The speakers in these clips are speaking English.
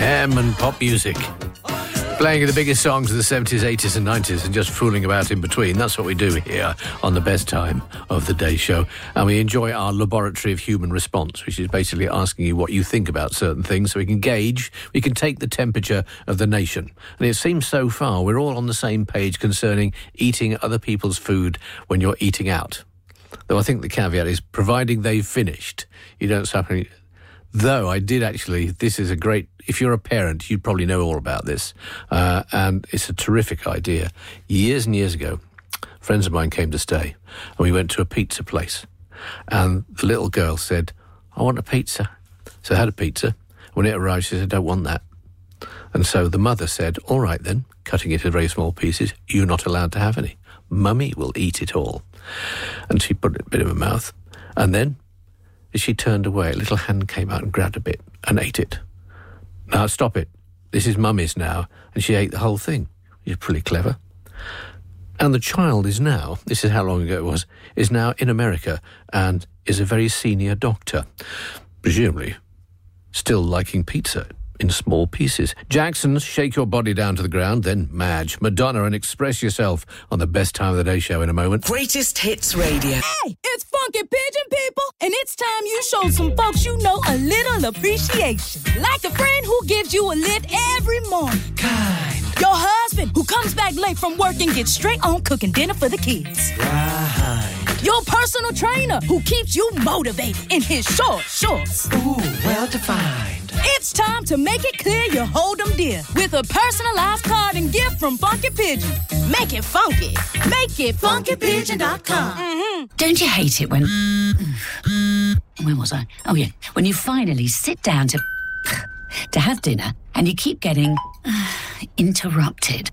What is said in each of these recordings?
M and pop music. Playing the biggest songs of the 70s, 80s and 90s and just fooling about in between. That's what we do here on the best time of the day show. And we enjoy our laboratory of human response, which is basically asking you what you think about certain things so we can gauge, we can take the temperature of the nation. And it seems so far we're all on the same page concerning eating other people's food when you're eating out. Though I think the caveat is, providing they've finished, you don't suffer any... Though I did actually, this is a great, if you're a parent, you'd probably know all about this. And it's a terrific idea. Years and years ago, friends of mine came to stay and we went to a pizza place. And the little girl said, I want a pizza. So I had a pizza. When it arrived, she said, I don't want that. And so the mother said, all right then, cutting it into very small pieces, you're not allowed to have any. Mummy will eat it all. And she put a bit in her mouth. And then, as she turned away, a little hand came out and grabbed a bit and ate it. Now, stop it. This is Mummy's now. And she ate the whole thing. You're pretty clever. And the child is now, this is how long ago it was, is now in America and is a very senior doctor. Presumably, still liking pizza in small pieces. Jackson's Shake Your Body Down to the Ground, then Madge, Madonna and Express Yourself on the best time of the day show in a moment. Greatest Hits Radio. Hey, it's Funky Pigeon, people, and it's time you show some folks you know a little appreciation. Like the friend who gives you a lift every morning. Kind. Your husband who comes back late from work and gets straight on cooking dinner for the kids. Right. Your personal trainer who keeps you motivated in his short shorts. Ooh, well defined. It's time to make it clear you hold them dear with a personalized card and gift from Funky Pigeon. Make it funky. Make it funkypigeon.com. Mm-hmm. Don't you hate it when... Where was I? Oh, yeah. When you finally sit down to have dinner and you keep getting interrupted.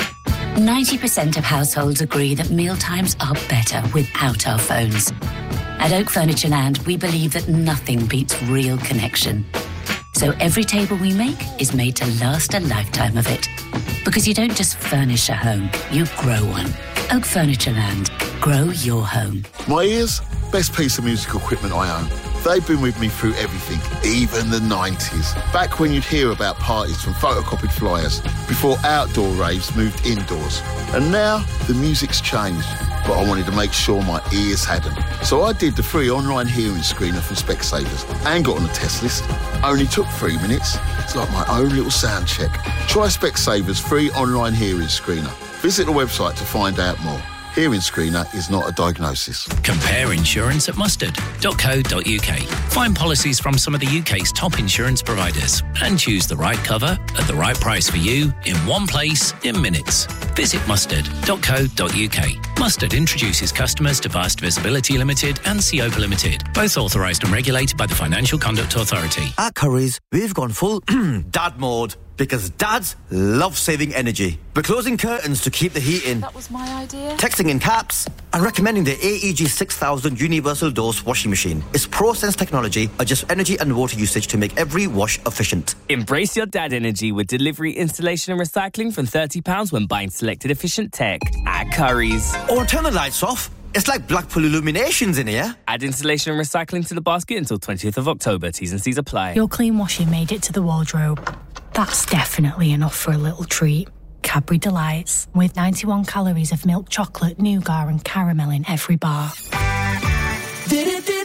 90% of households agree that mealtimes are better without our phones. At Oak Furniture Land, we believe that nothing beats real connection. So every table we make is made to last a lifetime of it. Because you don't just furnish a home, you grow one. Oak Furniture Land. Grow your home. My ears, best piece of musical equipment I own. They've been with me through everything, even the 90s. Back when you'd hear about parties from photocopied flyers, before outdoor raves moved indoors. And now, the music's changed, but I wanted to make sure my ears had them. So I did the free online hearing screener from Specsavers and got on the test list. Only took 3 minutes. It's like my own little sound check. Try Specsavers free online hearing screener. Visit the website to find out more. Hearing screener is not a diagnosis. Compare insurance at mustard.co.uk. Find policies from some of the UK's top insurance providers and choose the right cover at the right price for you in one place in minutes. Visit mustard.co.uk. Mustard introduces customers to Vast Visibility Limited and Seopa Limited, both authorised and regulated by the Financial Conduct Authority. At Currys, we've gone full dad mode. Because dads love saving energy. We're closing curtains to keep the heat in. That was my idea. Texting in caps. And recommending the AEG 6000 Universal Dose Washing Machine. Its ProSense technology adjusts energy and water usage to make every wash efficient. Embrace your dad energy with delivery, installation and recycling from £30 when buying selected efficient tech at Currys. Or turn the lights off. It's like Blackpool Illuminations in here. Add installation and recycling to the basket until 20th of October. T's and C's apply. Your clean washing made it to the wardrobe. That's definitely enough for a little treat. Cadbury Delights, with 91 calories of milk chocolate, nougat and caramel in every bar. Did it